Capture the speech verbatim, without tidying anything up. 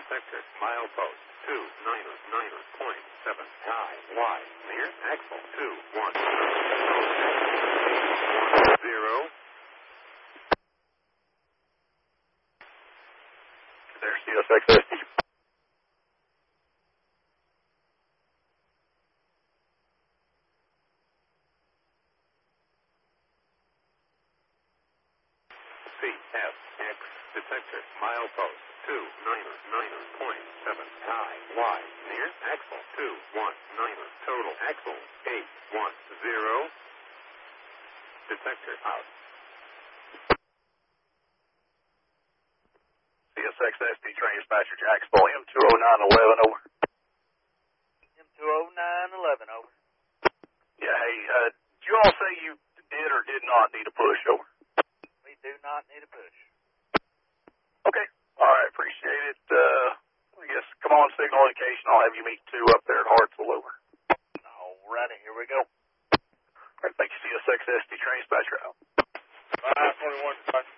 detector, milepost, two, niner, niner, point, seven, high, wide, near, axle, two, one, zero. There's C S X S D. C S X detector, milepost, two, niner, niner, point, seven, high, wide, near, axle, two, one, niner, total, axle, eight, one, zero. Detector out. C S X S D train dispatcher, Jacksonville, M two oh nine eleven, over. M two oh nine eleven, over. Yeah, hey, uh, did you all say you did or did not need a push, over? We do not need a push. Okay, all right, appreciate it. Uh, I guess, come on, signal indication. I'll have you meet two up there at Hartsville, over. All righty, here we go. All right, thank you, C S X S D train dispatcher out. five twenty-one,